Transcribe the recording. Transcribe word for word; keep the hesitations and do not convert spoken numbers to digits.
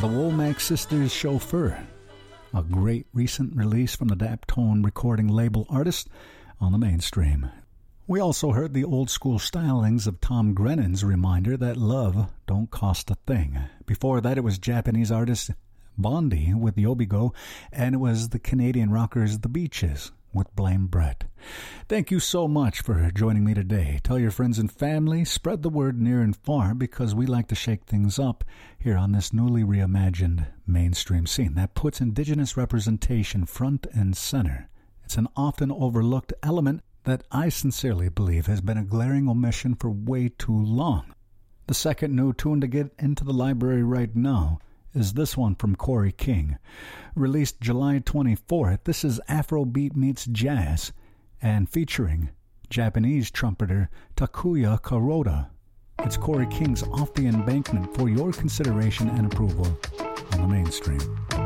the Womack Sisters Chauffeur, a great recent release from the Daptone recording label artist on the mainstream. We also heard the old-school stylings of Tom Grennan's reminder that love don't cost a thing. Before that, it was Japanese artist Bondi with Yobigo, and it was the Canadian rockers The Beaches with Blame Brett. Thank you so much for joining me today. Tell your friends and family, spread the word near and far, because we like to shake things up here on this newly reimagined mainstream scene that puts Indigenous representation front and center. It's an often overlooked element that I sincerely believe has been a glaring omission for way too long. The second new tune to get into the library right now is this one from Corey King. Released July twenty-fourth, this is Afrobeat meets jazz, and featuring Japanese trumpeter Takuya Kuroda. It's Corey King's Off the Embankment for your consideration and approval on the mainstream.